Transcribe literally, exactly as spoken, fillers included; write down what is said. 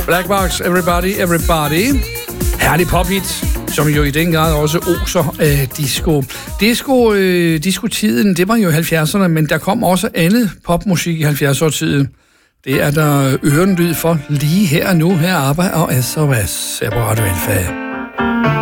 Black Box, Everybody, Everybody. Herlig pophit, som jo i den grad også oser af disco. Disco, øh, disco-tiden, det var jo halvfjerdserne, men der kom også andet popmusik i halvfjerdserne-tiden. Det er der ørenlyd for lige her og nu. Her arbejder og S O S. Jeg på Radio Alfa.